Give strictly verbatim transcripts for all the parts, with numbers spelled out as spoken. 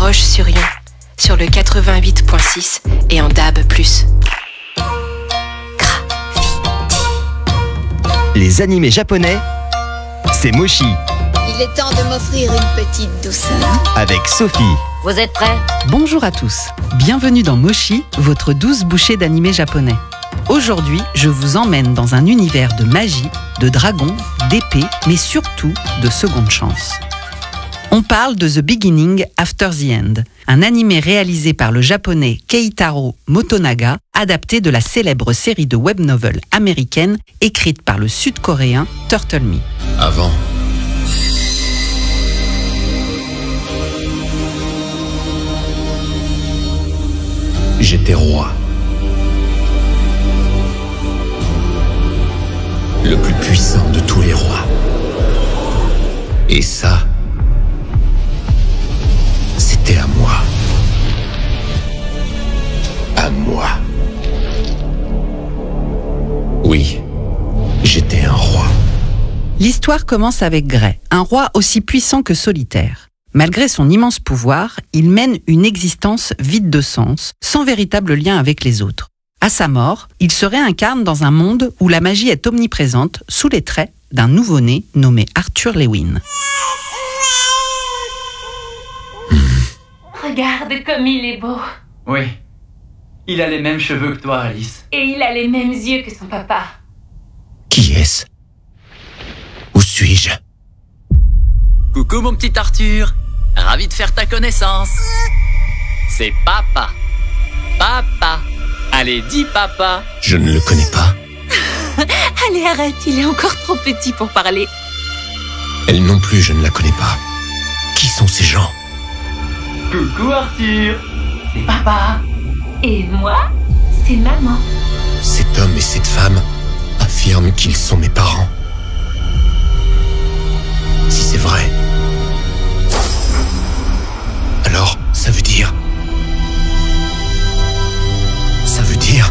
Roche-sur-Yon, sur le quatre-vingt-huit virgule six et en D A B plus. Les animés japonais, c'est Mochi. Il est temps de m'offrir une petite douceur. Avec Sophie. Vous êtes prêts ? Bonjour à tous, bienvenue dans Mochi, votre douce bouchée d'animés japonais. Aujourd'hui, je vous emmène dans un univers de magie, de dragons, d'épées, mais surtout de seconde chance. On parle de The Beginning After the End, un animé réalisé par le japonais Keitaro Motonaga, adapté de la célèbre série de web novels américaine écrite par le sud-coréen Turtle Me. Avant, j'étais roi. Le plus puissant de tous les rois. Et ça, c'était à moi. À moi. Oui, j'étais un roi. L'histoire commence avec Gray, un roi aussi puissant que solitaire. Malgré son immense pouvoir, il mène une existence vide de sens, sans véritable lien avec les autres. À sa mort, il se réincarne dans un monde où la magie est omniprésente sous les traits d'un nouveau-né nommé Arthur Lewin. Regarde comme il est beau. Oui, il a les mêmes cheveux que toi, Alice. Et il a les mêmes yeux que son papa. Qui est-ce? Où suis-je? Coucou mon petit Arthur, ravi de faire ta connaissance. C'est papa. Papa. Allez, dis papa. Je ne le connais pas. Allez, arrête, il est encore trop petit pour parler. Elle non plus, je ne la connais pas. Qui sont ces gens? Coucou Arthur, c'est papa. Et moi, c'est maman. Cet homme et cette femme affirment qu'ils sont mes parents. Si c'est vrai, alors ça veut dire... Ça veut dire...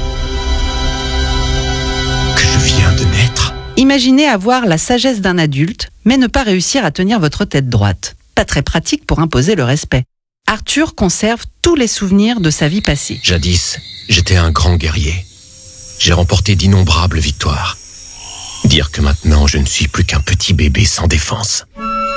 que je viens de naître. Imaginez avoir la sagesse d'un adulte, mais ne pas réussir à tenir votre tête droite. Pas très pratique pour imposer le respect. Arthur conserve tous les souvenirs de sa vie passée. Jadis, j'étais un grand guerrier. J'ai remporté d'innombrables victoires. Dire que maintenant je ne suis plus qu'un petit bébé sans défense.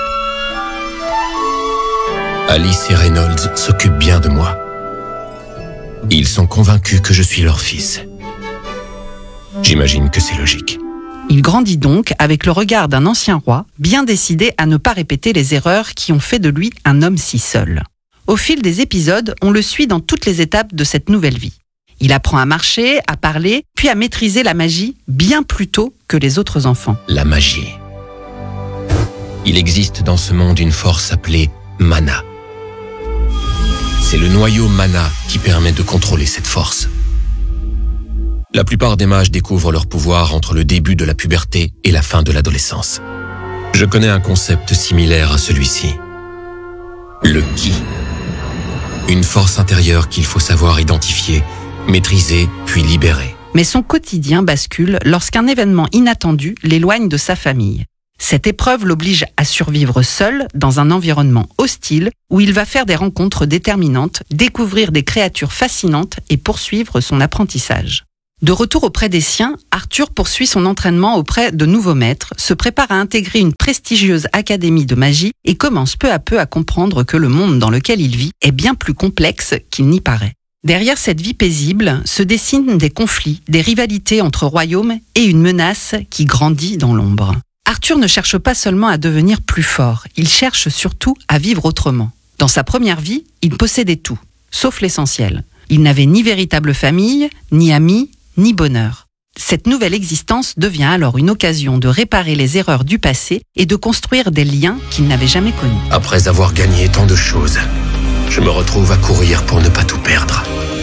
Alice et Reynolds s'occupent bien de moi. Ils sont convaincus que je suis leur fils. J'imagine que c'est logique. Il grandit donc avec le regard d'un ancien roi, bien décidé à ne pas répéter les erreurs qui ont fait de lui un homme si seul. Au fil des épisodes, on le suit dans toutes les étapes de cette nouvelle vie. Il apprend à marcher, à parler, puis à maîtriser la magie bien plus tôt que les autres enfants. La magie. Il existe dans ce monde une force appelée mana. C'est le noyau mana qui permet de contrôler cette force. La plupart des mages découvrent leur pouvoir entre le début de la puberté et la fin de l'adolescence. Je connais un concept similaire à celui-ci. Le ki. Une force intérieure qu'il faut savoir identifier, maîtriser puis libérer. Mais son quotidien bascule lorsqu'un événement inattendu l'éloigne de sa famille. Cette épreuve l'oblige à survivre seul dans un environnement hostile où il va faire des rencontres déterminantes, découvrir des créatures fascinantes et poursuivre son apprentissage. De retour auprès des siens, Arthur poursuit son entraînement auprès de nouveaux maîtres, se prépare à intégrer une prestigieuse académie de magie et commence peu à peu à comprendre que le monde dans lequel il vit est bien plus complexe qu'il n'y paraît. Derrière cette vie paisible se dessinent des conflits, des rivalités entre royaumes et une menace qui grandit dans l'ombre. Arthur ne cherche pas seulement à devenir plus fort, il cherche surtout à vivre autrement. Dans sa première vie, il possédait tout, sauf l'essentiel. Il n'avait ni véritable famille, ni amis, ni bonheur. Cette nouvelle existence devient alors une occasion de réparer les erreurs du passé et de construire des liens qu'il n'avait jamais connus. Après avoir gagné tant de choses, je me retrouve à courir pour ne pas tout perdre.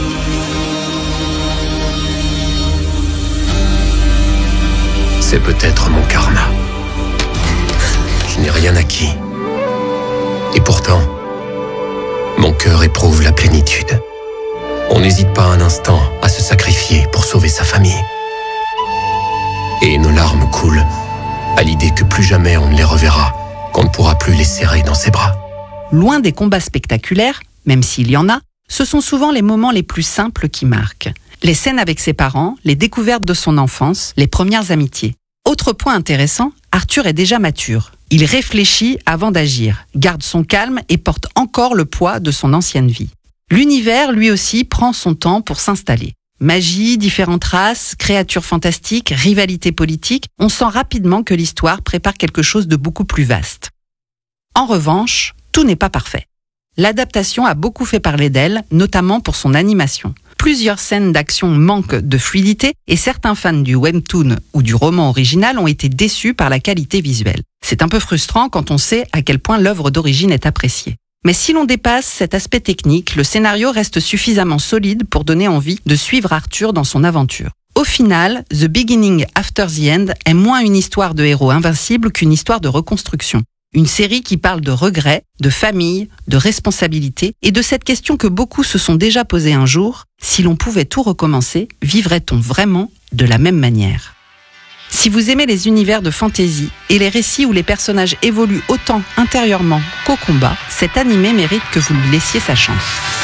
C'est peut-être mon karma. Je n'ai rien acquis. Et pourtant, mon cœur éprouve la plénitude. On n'hésite pas un instant à se sacrifier pour sauver sa famille. Et nos larmes coulent à l'idée que plus jamais on ne les reverra, qu'on ne pourra plus les serrer dans ses bras. Loin des combats spectaculaires, même s'il y en a, ce sont souvent les moments les plus simples qui marquent. Les scènes avec ses parents, les découvertes de son enfance, les premières amitiés. Autre point intéressant, Arthur est déjà mature. Il réfléchit avant d'agir, garde son calme et porte encore le poids de son ancienne vie. L'univers, lui aussi, prend son temps pour s'installer. Magie, différentes races, créatures fantastiques, rivalité politique, on sent rapidement que l'histoire prépare quelque chose de beaucoup plus vaste. En revanche, tout n'est pas parfait. L'adaptation a beaucoup fait parler d'elle, notamment pour son animation. Plusieurs scènes d'action manquent de fluidité et certains fans du webtoon ou du roman original ont été déçus par la qualité visuelle. C'est un peu frustrant quand on sait à quel point l'œuvre d'origine est appréciée. Mais si l'on dépasse cet aspect technique, le scénario reste suffisamment solide pour donner envie de suivre Arthur dans son aventure. Au final, The Beginning After the End est moins une histoire de héros invincibles qu'une histoire de reconstruction. Une série qui parle de regrets, de famille, de responsabilité et de cette question que beaucoup se sont déjà posée un jour, si l'on pouvait tout recommencer, vivrait-on vraiment de la même manière ? Si vous aimez les univers de fantasy et les récits où les personnages évoluent autant intérieurement qu'au combat, cet animé mérite que vous lui laissiez sa chance.